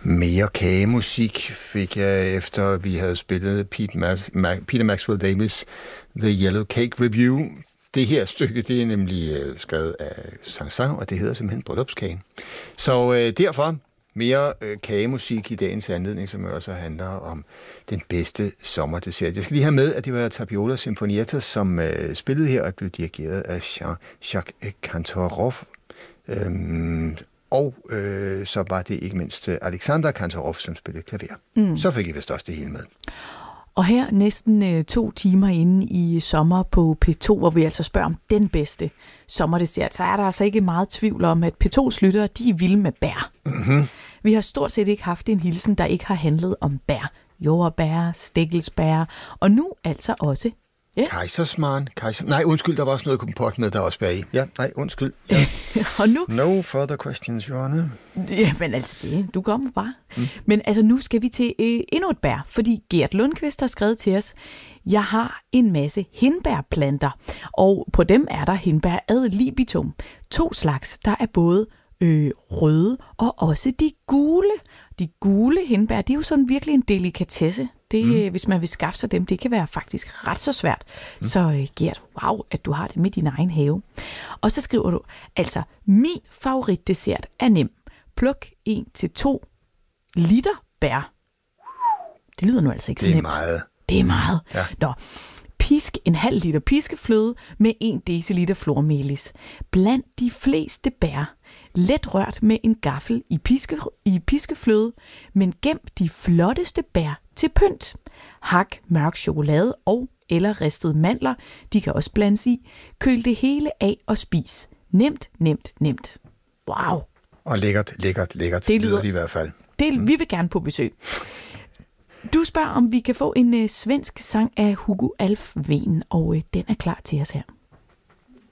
Mere kagemusik fik jeg, efter vi havde spillet Peter Maxwell Davies The Yellow Cake Review. Det her stykke, det er nemlig skrevet af Saint-Saëns, og det hedder simpelthen Bryllupskagen. Så derfor mere kagemusik i dagens anledning, som også handler om den bedste sommerdessert. Jeg skal lige have med, at det var Tapiola Sinfonietta, som spillede her og blev dirigeret af Jean-Jacques Kantorov. Og så var det ikke mindst Alexander Kantorov, som spillede klaver. Så fik I vist også det hele med. Og her næsten 2 timer inde i sommer på P2, hvor vi altså spørger om den bedste sommerdessert, så er der altså ikke meget tvivl om, at P2's lyttere, de er vilde med bær. Mm-hmm. Vi har stort set ikke haft en hilsen, der ikke har handlet om bær. Jordbær, stikkelsbær, og nu altså også kejsersmaren. Nej, undskyld, der var også noget kompot med, der også bag i. Ja, nej, undskyld. Ja. Og nu... No further questions, Johanne. Ja, men altså, du kommer bare. Men altså, nu skal vi til endnu et bær, fordi Gert Lundqvist har skrevet til os, jeg har en masse hindbærplanter, og på dem er der hindbær ad libitum. 2 slags, der er både røde og også de gule. De gule hindbær, de er jo sådan virkelig en delikatesse. Det, hvis man vil skaffe sig dem, det kan være faktisk ret så svært. Så Gert, wow, at du har det med din egen have. Og så skriver du, altså, min favoritdessert er nem. Pluk 1-2 liter bær. Det lyder nu altså ikke så nemt. Det er meget. Ja. Nå. Pisk en halv liter piskefløde med 1 deciliter flormelis. Bland de fleste bær. Let rørt med en gaffel i piskefløde, men gem de flotteste bær til pynt. Hak mørk chokolade og eller ristede mandler, de kan også blandes i. Køl det hele af og spis. Nemt, nemt, nemt. Wow. Og lækkert. Det lyder det i hvert fald. Vi vil gerne på besøg. Du spørger, om vi kan få en svensk sang af Hugo Alfvén, og den er klar til os her.